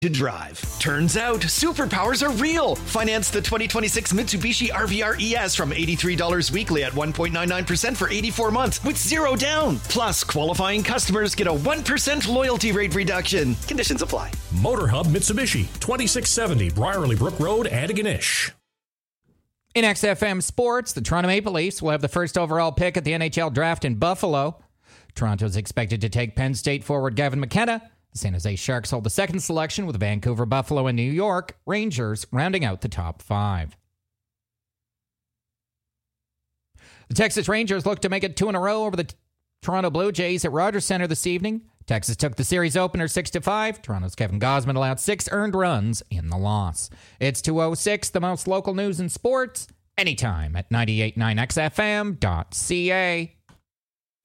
to drive. Turns out, superpowers are real. Finance the 2026 Mitsubishi RVR ES from $83 weekly at 1.99% for 84 months with zero down. Plus, qualifying customers get a 1% loyalty rate reduction. Conditions apply. Motorhub Mitsubishi, 2670 Briarley Brook Road, Antigonish. In XFM Sports, the Toronto Maple Leafs will have the first overall pick at the NHL draft in Buffalo. Toronto is expected to take Penn State forward Gavin McKenna. The San Jose Sharks hold the second selection with Vancouver, Buffalo, and New York Rangers rounding out the top five. The Texas Rangers look to make it 2 in a row over the Toronto Blue Jays at Rogers Centre this evening. Texas took the series opener 6-5. Toronto's Kevin Gausman allowed 6 earned runs in the loss. It's 2:06, the most local news in sports, anytime at 98.9xfm.ca.